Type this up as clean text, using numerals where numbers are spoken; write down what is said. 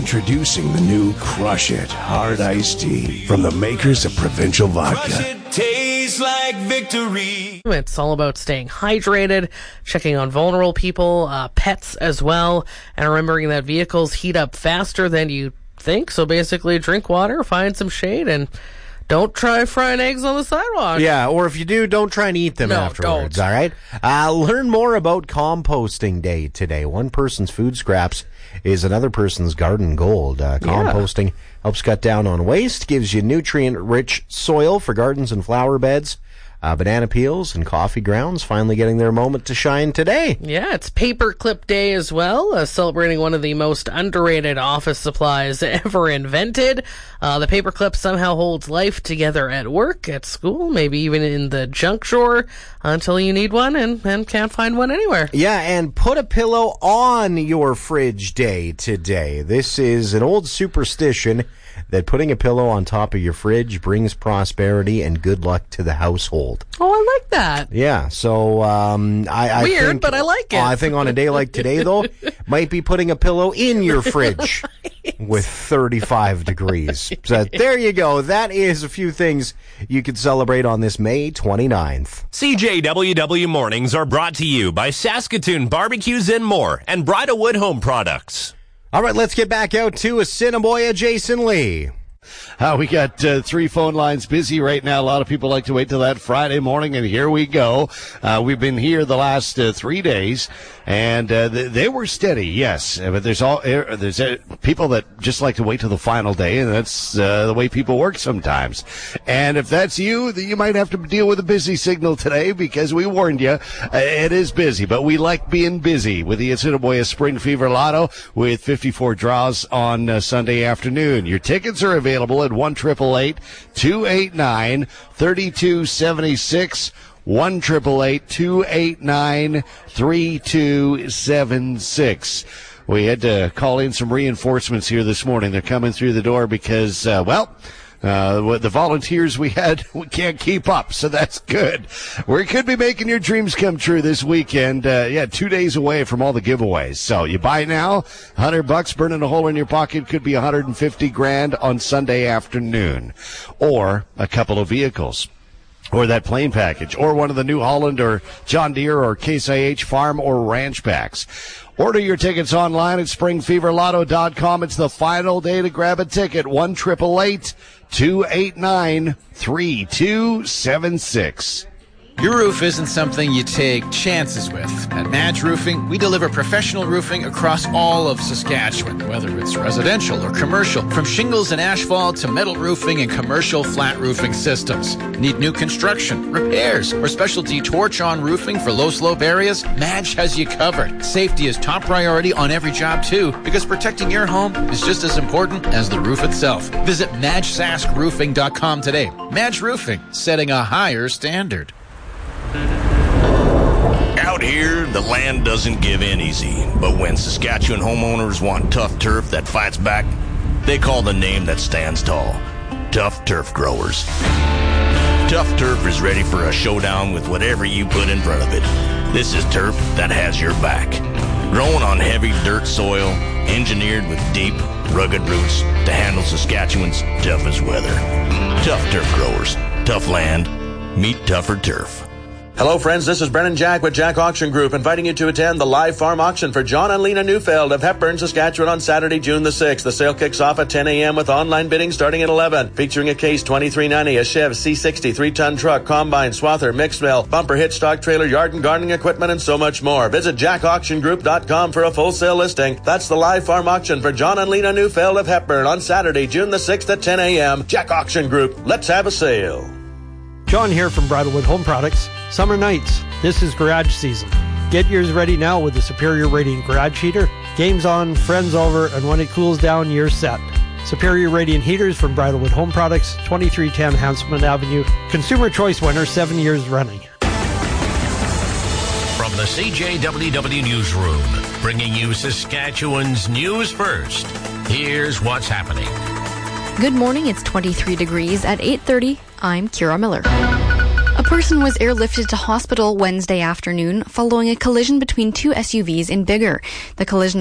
Introducing the new Crush It Hard Iced Tea from the makers of Provincial Vodka. Crush It tastes like victory. It's all about staying hydrated, checking on vulnerable people, pets as well, and remembering that vehicles heat up faster than you think. So basically, drink water, find some shade, and don't try frying eggs on the sidewalk. Yeah, or if you do, don't try and eat them afterwards, all right? Learn more about Composting Day today. One person's food scraps is another person's garden gold. Composting helps cut down on waste, gives you nutrient-rich soil for gardens and flower beds. Banana peels and coffee grounds finally getting their moment to shine today. Yeah, it's Paperclip Day as well, celebrating one of the most underrated office supplies ever invented. The paperclip somehow holds life together at work, at school, maybe even in the junk drawer until you need one and can't find one anywhere. Yeah, and put a pillow on your fridge day today. This is an old superstition that putting a pillow on top of your fridge brings prosperity and good luck to the household. Oh, I like that. Yeah, so I Weird, think, but I like it. I think on a day like today, though, might be putting a pillow in your fridge with 35 degrees. So there you go. That is a few things you could celebrate on this May 29th. CJWW Mornings are brought to you by Saskatoon Barbecues and More and Bridalwood Home Products. All right, let's get back out to Assiniboia, Jason Lee. We got 3 phone lines busy right now. A lot of people like to wait till that Friday morning, and here we go. We've been here the last 3 days, and they were steady, yes. But there's people that just like to wait till the final day, and that's the way people work sometimes. And if that's you, then you might have to deal with a busy signal today because we warned you. It is busy, but we like being busy with the Assiniboia Spring Fever Lotto with 54 draws on Sunday afternoon. Your tickets are available at 1-888-289-3276, 1-888-289-3276. We had to call in some reinforcements here this morning. They're coming through the door because, the volunteers we had, we can't keep up, so that's good. We could be making your dreams come true this weekend. 2 days away from all the giveaways. So you buy now, $100 burning a hole in your pocket, could be $150,000 on Sunday afternoon, or a couple of vehicles, or that plane package, or one of the New Holland or John Deere or Case IH farm or ranch packs. Order your tickets online at springfeverlotto.com. It's the final day to grab a ticket. 1-888-289-3276. Your roof isn't something you take chances with. At Madge Roofing, we deliver professional roofing across all of Saskatchewan, whether it's residential or commercial, from shingles and asphalt to metal roofing and commercial flat roofing systems. Need new construction, repairs, or specialty torch-on roofing for low-slope areas? Madge has you covered. Safety is top priority on every job, too, because protecting your home is just as important as the roof itself. Visit MadgeSaskRoofing.com today. Madge Roofing, setting a higher standard. Out here, the land doesn't give in easy, but when Saskatchewan homeowners want tough turf that fights back, they call the name that stands tall: Tough Turf Growers. Tough Turf is ready for a showdown with whatever you put in front of it. This is turf that has your back. Grown on heavy dirt soil, engineered with deep, rugged roots to handle Saskatchewan's toughest weather. Tough Turf Growers. Tough land. Meet tougher turf. Hello, friends. This is Brennan Jack with Jack Auction Group, inviting you to attend the live farm auction for John and Lena Neufeld of Hepburn, Saskatchewan on Saturday, June the 6th. The sale kicks off at 10 a.m. with online bidding starting at 11, featuring a Case 2390, a Chev C60 3-ton truck, combine, swather, mixed mill, bumper hitch stock trailer, yard and gardening equipment, and so much more. Visit jackauctiongroup.com for a full sale listing. That's the live farm auction for John and Lena Neufeld of Hepburn on Saturday, June the 6th at 10 a.m. Jack Auction Group. Let's have a sale. John here from Bridalwood Home Products. Summer nights, this is garage season. Get yours ready now with the Superior Radiant Garage Heater. Game's on, friends over, and when it cools down, you're set. Superior Radiant Heaters from Bridalwood Home Products, 2310 Hanselman Avenue. Consumer Choice winner, 7 years running. From the CJWW Newsroom, bringing you Saskatchewan's news first. Here's what's happening. Good morning, it's 23 degrees at 8:30. I'm Kira Miller. A person was airlifted to hospital Wednesday afternoon following a collision between two SUVs in Biggar. The collision